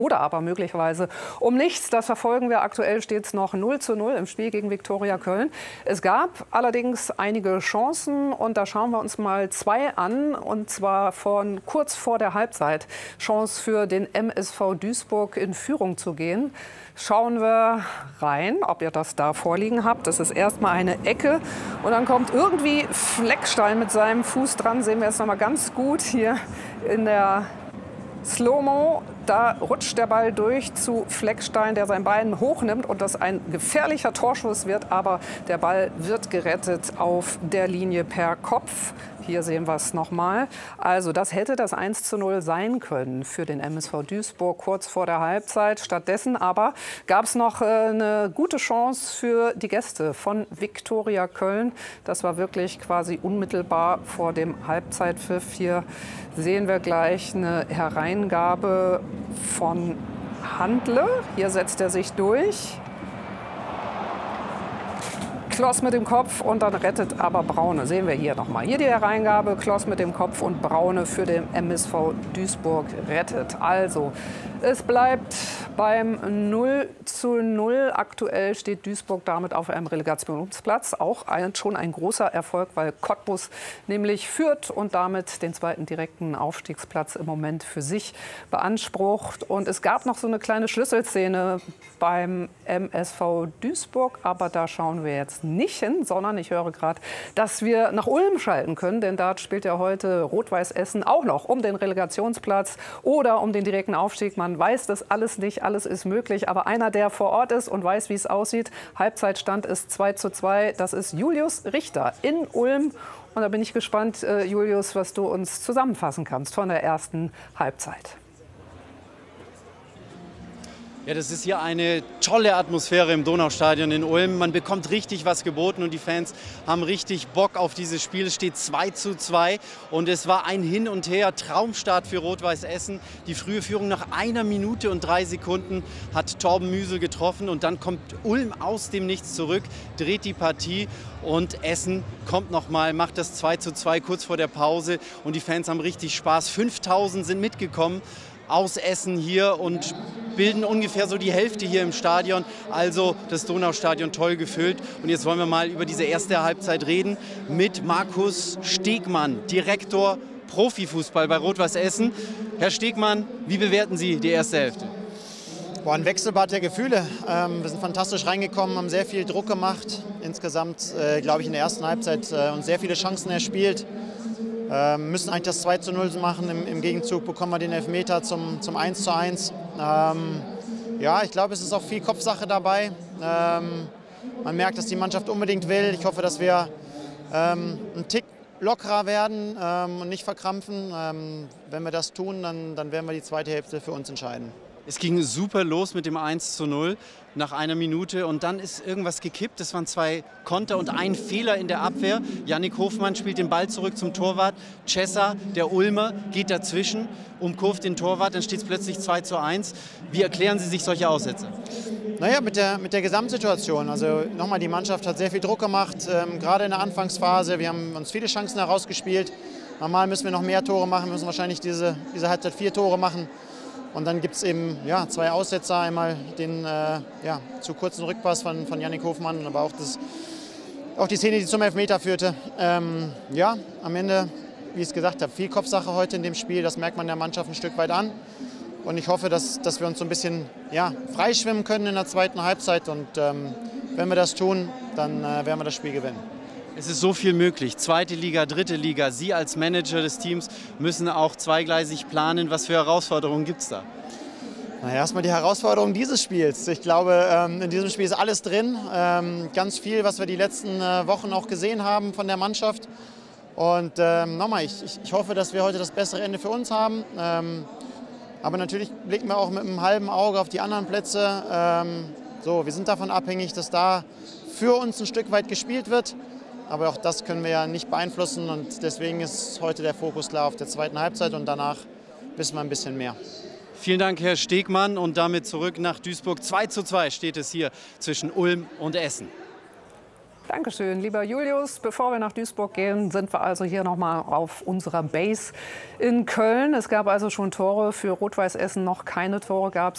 oder aber möglicherweise um nichts. Das verfolgen wir. Aktuell steht es noch 0:0 im Spiel gegen Viktoria Köln. Es gab allerdings einige Chancen und da schauen wir uns mal zwei an. Und zwar von kurz vor der Halbzeit. Chance für den MSV Duisburg in Führung zu gehen. Schauen wir rein, ob ihr das da vorliegen habt. Das ist erstmal eine Ecke und dann kommt irgendwie Fleckstein mit seinem Fuß dran. Sehen wir jetzt noch mal ganz gut hier in der Slow-Mo. Da rutscht der Ball durch zu Fleckstein, der sein Bein hochnimmt und das ein gefährlicher Torschuss wird. Aber der Ball wird gerettet auf der Linie per Kopf. Hier sehen wir es nochmal. Also das hätte das 1:0 sein können für den MSV Duisburg kurz vor der Halbzeit. Stattdessen aber gab es noch eine gute Chance für die Gäste von Viktoria Köln. Das war wirklich quasi unmittelbar vor dem Halbzeitpfiff. Hier sehen wir gleich eine Hereingabe von Handle. Hier setzt er sich durch. Kloss mit dem Kopf und dann rettet aber Braune. Sehen wir hier nochmal. Hier die Hereingabe, Kloss mit dem Kopf und Braune für den MSV Duisburg rettet. Also, es bleibt beim 0:0. Aktuell steht Duisburg damit auf einem Relegationsplatz. Auch schon ein großer Erfolg, weil Cottbus nämlich führt und damit den zweiten direkten Aufstiegsplatz im Moment für sich beansprucht. Und es gab noch so eine kleine Schlüsselszene beim MSV Duisburg, aber da schauen wir jetzt nicht hin, sondern ich höre gerade, dass wir nach Ulm schalten können, denn da spielt ja heute Rot-Weiß Essen auch noch um den Relegationsplatz oder um den direkten Aufstieg. Man weiß das alles nicht, alles ist möglich, aber einer, der vor Ort ist und weiß, wie es aussieht, Halbzeitstand ist 2:2, das ist Julius Richter in Ulm. Und da bin ich gespannt, Julius, was du uns zusammenfassen kannst von der ersten Halbzeit. Ja, das ist hier eine tolle Atmosphäre im Donaustadion in Ulm. Man bekommt richtig was geboten und die Fans haben richtig Bock auf dieses Spiel. Es steht 2:2 und es war ein Hin und Her. Traumstart für Rot-Weiß Essen. Die frühe Führung nach 1 Minute und 3 Sekunden hat Torben Müsel getroffen und dann kommt Ulm aus dem Nichts zurück, dreht die Partie und Essen kommt nochmal, macht das 2:2 kurz vor der Pause und die Fans haben richtig Spaß. 5000 sind mitgekommen aus Essen hier und bilden ungefähr so die Hälfte hier im Stadion. Also das Donaustadion toll gefüllt. Und jetzt wollen wir mal über diese erste Halbzeit reden mit Markus Stegmann, Direktor Profifußball bei Rot-Weiß Essen. Herr Stegmann, wie bewerten Sie die erste Hälfte? Boah, ein Wechselbad der Gefühle. Wir sind fantastisch reingekommen, haben sehr viel Druck gemacht. Insgesamt, glaube ich, in der ersten Halbzeit uns sehr viele Chancen erspielt. Müssen eigentlich das 2:0 machen. Im Gegenzug bekommen wir den Elfmeter zum 1:1. Ja, ich glaube, es ist auch viel Kopfsache dabei. Man merkt, dass die Mannschaft unbedingt will. Ich hoffe, dass wir einen Tick lockerer werden und nicht verkrampfen. Wenn wir das tun, dann werden wir die zweite Hälfte für uns entscheiden. Es ging super los mit dem 1:0 nach 1 Minute und dann ist irgendwas gekippt. Es waren 2 Konter und ein Fehler in der Abwehr. Yannick Hofmann spielt den Ball zurück zum Torwart. Cessa, der Ulmer, geht dazwischen, umkurvt den Torwart, dann steht es plötzlich 2:1. Wie erklären Sie sich solche Aussätze? Naja, mit der Gesamtsituation. Also nochmal, die Mannschaft hat sehr viel Druck gemacht, gerade in der Anfangsphase. Wir haben uns viele Chancen herausgespielt. Normal müssen wir noch mehr Tore machen, wir müssen wahrscheinlich diese Halbzeit 4 Tore machen. Und dann gibt es eben 2 Aussetzer, einmal den zu kurzen Rückpass von Yannick Hofmann, aber auch die Szene, die zum Elfmeter führte. Am Ende, wie ich es gesagt habe, viel Kopfsache heute in dem Spiel, das merkt man der Mannschaft ein Stück weit an. Und ich hoffe, dass wir uns so ein bisschen freischwimmen können in der zweiten Halbzeit und wenn wir das tun, dann werden wir das Spiel gewinnen. Es ist so viel möglich. Zweite Liga, dritte Liga. Sie als Manager des Teams müssen auch zweigleisig planen. Was für Herausforderungen gibt es da? Na, erstmal die Herausforderung dieses Spiels. Ich glaube, in diesem Spiel ist alles drin. Ganz viel, was wir die letzten Wochen auch gesehen haben von der Mannschaft. Und nochmal, ich hoffe, dass wir heute das bessere Ende für uns haben. Aber natürlich blicken wir auch mit einem halben Auge auf die anderen Plätze. Wir sind davon abhängig, dass da für uns ein Stück weit gespielt wird. Aber auch das können wir ja nicht beeinflussen und deswegen ist heute der Fokus klar auf der zweiten Halbzeit und danach wissen wir ein bisschen mehr. Vielen Dank, Herr Stegmann, und damit zurück nach Duisburg. 2:2 steht es hier zwischen Ulm und Essen. Dankeschön, lieber Julius. Bevor wir nach Duisburg gehen, sind wir also hier noch mal auf unserer Base in Köln. Es gab also schon Tore für Rot-Weiß Essen, noch keine Tore gab es